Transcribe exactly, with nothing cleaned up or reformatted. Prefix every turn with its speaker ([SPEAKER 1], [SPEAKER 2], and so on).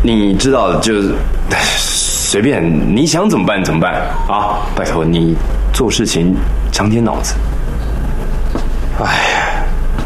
[SPEAKER 1] 你知道就随便你想怎么办怎么办啊！拜托你做事情长点脑子。哎呀。